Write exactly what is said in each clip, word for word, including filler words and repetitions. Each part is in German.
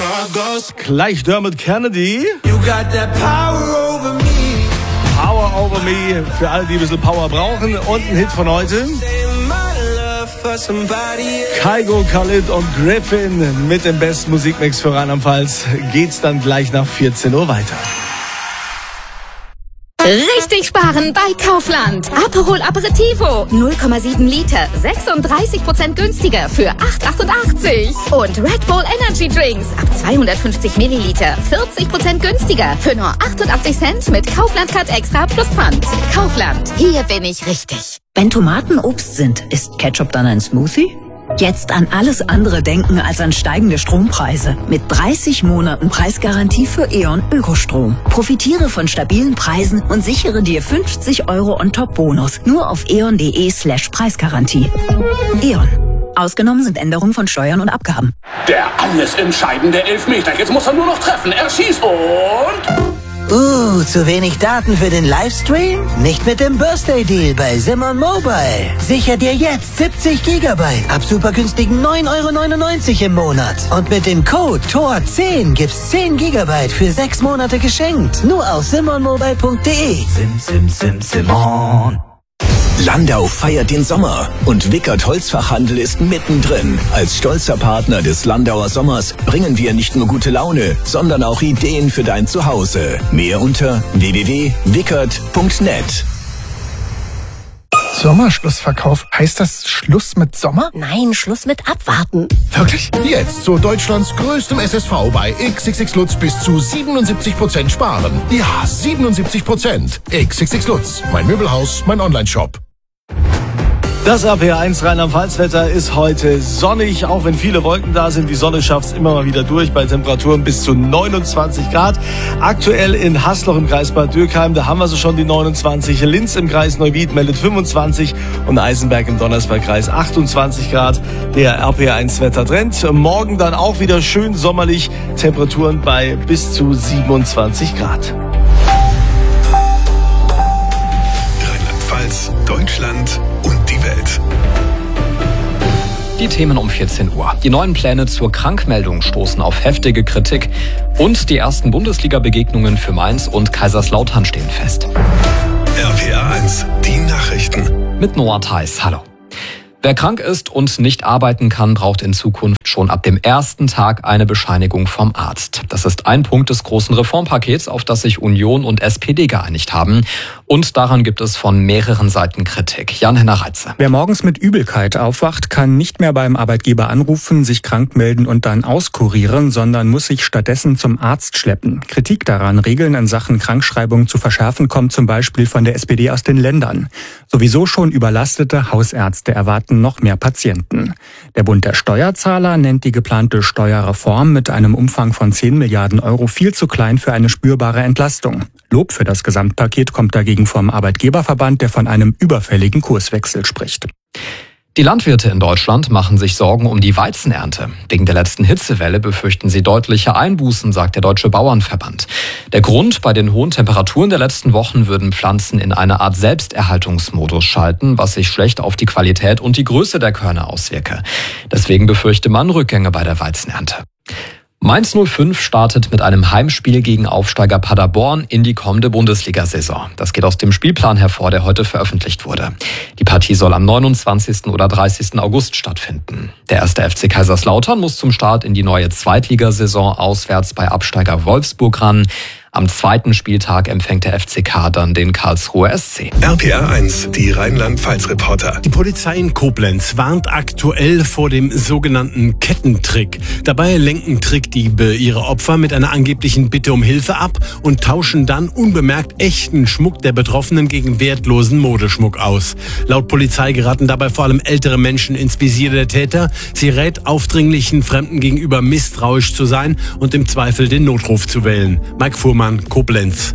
Gleich Dermot Kennedy. You got that power over me. Power over me. Für alle, die ein bisschen Power brauchen. Und ein Hit von heute. Kygo, Khalid und Griffin mit dem besten Musikmix für Rheinland-Pfalz. Geht's dann gleich nach vierzehn Uhr weiter. Richtig sparen bei Kaufland. Aperol Aperitivo, null Komma sieben Liter, sechsunddreißig Prozent günstiger für acht achtundachtzig. Und Red Bull Energy Drinks ab zweihundertfünfzig Milliliter, vierzig Prozent günstiger für nur achtundachtzig Cent mit Kaufland Card Extra plus Pfand. Kaufland, hier bin ich richtig. Wenn Tomaten Obst sind, ist Ketchup dann ein Smoothie? Jetzt an alles andere denken als an steigende Strompreise. Mit dreißig Monaten Preisgarantie für E.ON Ökostrom. Profitiere von stabilen Preisen und sichere dir fünfzig Euro on-top-Bonus. Nur auf eon.de slash Preisgarantie. E.ON. Ausgenommen sind Änderungen von Steuern und Abgaben. Der alles entscheidende Elfmeter. Jetzt muss er nur noch treffen. Er schießt und... Uh, zu wenig Daten für den Livestream? Nicht mit dem Birthday Deal bei Simon Mobile. Sicher dir jetzt siebzig Gigabyte ab super günstigen neun Euro neunundneunzig im Monat. Und mit dem Code T O R zehn gibt's zehn Gigabyte für sechs Monate geschenkt. Nur auf simon mobile punkt de. Sim, sim, sim, Simon. Landau feiert den Sommer und Wickert Holzfachhandel ist mittendrin. Als stolzer Partner des Landauer Sommers bringen wir nicht nur gute Laune, sondern auch Ideen für dein Zuhause. Mehr unter w w w punkt wickert punkt net. Sommerschlussverkauf. Heißt das Schluss mit Sommer? Nein, Schluss mit Abwarten. Wirklich? Jetzt zu Deutschlands größtem S S V bei X X X Lutz bis zu siebenundsiebzig Prozent sparen. Ja, siebenundsiebzig Prozent. X X X Lutz. Mein Möbelhaus, mein Online-Shop. Das A P eins Rheinland-Pfalz-Wetter ist heute sonnig, auch wenn viele Wolken da sind. Die Sonne schafft es immer mal wieder durch bei Temperaturen bis zu neunundzwanzig Grad. Aktuell in Hasloch im Kreis Bad Dürkheim, da haben wir so schon die neunundzwanzig. Linz im Kreis Neuwied meldet fünfundzwanzig und Eisenberg im Donnersbergkreis achtundzwanzig Grad. Der R P eins Wettertrend. Morgen dann auch wieder schön sommerlich, Temperaturen bei bis zu siebenundzwanzig Grad. Rheinland-Pfalz, Deutschland und die Welt. Die Themen um vierzehn Uhr. Die neuen Pläne zur Krankmeldung stoßen auf heftige Kritik. Und die ersten Bundesliga-Begegnungen für Mainz und Kaiserslautern stehen fest. R P R eins, die Nachrichten. Mit Noah Theis. Hallo. Wer krank ist und nicht arbeiten kann, braucht in Zukunft schon ab dem ersten Tag eine Bescheinigung vom Arzt. Das ist ein Punkt des großen Reformpakets, auf das sich Union und S P D geeinigt haben. Und daran gibt es von mehreren Seiten Kritik. Jan-Henner Reitze. Wer morgens mit Übelkeit aufwacht, kann nicht mehr beim Arbeitgeber anrufen, sich krank melden und dann auskurieren, sondern muss sich stattdessen zum Arzt schleppen. Kritik daran, Regeln in Sachen Krankschreibung zu verschärfen, kommt zum Beispiel von der S P D aus den Ländern. Sowieso schon überlastete Hausärzte erwarten noch mehr Patienten. Der Bund der Steuerzahler nennt die geplante Steuerreform mit einem Umfang von zehn Milliarden Euro viel zu klein für eine spürbare Entlastung. Lob für das Gesamtpaket kommt dagegen vom Arbeitgeberverband, der von einem überfälligen Kurswechsel spricht. Die Landwirte in Deutschland machen sich Sorgen um die Weizenernte. Wegen der letzten Hitzewelle befürchten sie deutliche Einbußen, sagt der Deutsche Bauernverband. Der Grund: bei den hohen Temperaturen der letzten Wochen würden Pflanzen in eine Art Selbsterhaltungsmodus schalten, was sich schlecht auf die Qualität und die Größe der Körner auswirke. Deswegen befürchte man Rückgänge bei der Weizenernte. Mainz null fünf startet mit einem Heimspiel gegen Aufsteiger Paderborn in die kommende Bundesliga-Saison. Das geht aus dem Spielplan hervor, der heute veröffentlicht wurde. Die Partie soll am neunundzwanzigsten oder dreißigsten August stattfinden. Der erste F C Kaiserslautern muss zum Start in die neue Zweitligasaison auswärts bei Absteiger Wolfsburg ran. Am zweiten Spieltag empfängt der F C K dann den Karlsruher S C. R P R eins, die Rheinland-Pfalz-Reporter. Die Polizei in Koblenz warnt aktuell vor dem sogenannten Kettentrick. Dabei lenken Trickdiebe ihre Opfer mit einer angeblichen Bitte um Hilfe ab und tauschen dann unbemerkt echten Schmuck der Betroffenen gegen wertlosen Modeschmuck aus. Laut Polizei geraten dabei vor allem ältere Menschen ins Visier der Täter. Sie rät aufdringlichen Fremden gegenüber misstrauisch zu sein und im Zweifel den Notruf zu wählen. Mike Fuhrmann, Koblenz.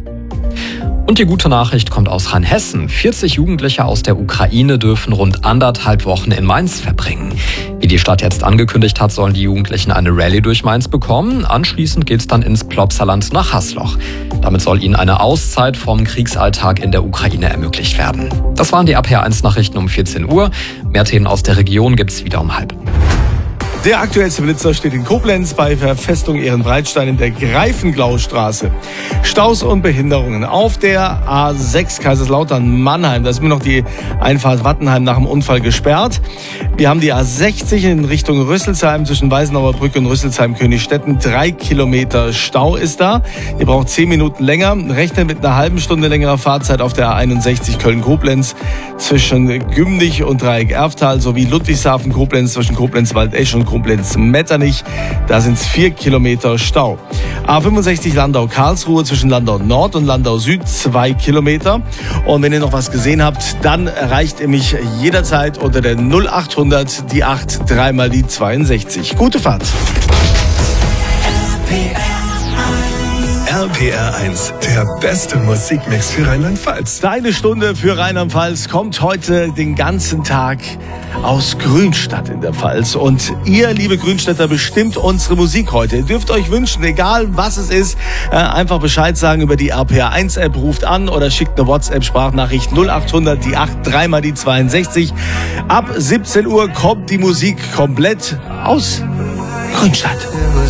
Und die gute Nachricht kommt aus Rheinhessen. vierzig Jugendliche aus der Ukraine dürfen rund anderthalb Wochen in Mainz verbringen. Wie die Stadt jetzt angekündigt hat, sollen die Jugendlichen eine Rallye durch Mainz bekommen. Anschließend geht's dann ins Plopsaland nach Hasloch. Damit soll ihnen eine Auszeit vom Kriegsalltag in der Ukraine ermöglicht werden. Das waren die R P R eins Nachrichten um vierzehn Uhr. Mehr Themen aus der Region gibt's wieder um halb. Der aktuellste Blitzer steht in Koblenz bei Verfestung Ehrenbreitstein in der Greifenglaustraße. Staus und Behinderungen auf der A sechs Kaiserslautern-Mannheim. Da ist mir noch die Einfahrt Wattenheim nach dem Unfall gesperrt. Wir haben die A sechzig in Richtung Rüsselsheim zwischen Weißenauer Brücke und Rüsselsheim-Königstetten. Drei Kilometer Stau ist da. Ihr braucht zehn Minuten länger. Rechnet mit einer halben Stunde längerer Fahrzeit auf der A einundsechzig Köln-Koblenz zwischen Gümnich und Dreieck-Erftal sowie Ludwigshafen-Koblenz zwischen Koblenz-Waldesch und Koblenz-Metternich. Da sind es vier Kilometer Stau. A fünfundsechzig Landau-Karlsruhe zwischen Landau Nord und Landau Süd zwei Kilometer. Und wenn ihr noch was gesehen habt, dann erreicht ihr mich jederzeit unter der null achthundert, die acht, dreimal die zweiundsechzig. Gute Fahrt. R P R eins, der beste Musikmix für Rheinland-Pfalz. Deine Stunde für Rheinland-Pfalz kommt heute den ganzen Tag aus Grünstadt in der Pfalz. Und ihr, liebe Grünstädter, bestimmt unsere Musik heute. Ihr dürft euch wünschen, egal was es ist, äh, einfach Bescheid sagen über die R P R eins App, ruft an oder schickt eine WhatsApp-Sprachnachricht null achthundert, die acht, dreimal die zweiundsechzig. Ab siebzehn Uhr kommt die Musik komplett aus Grünstadt.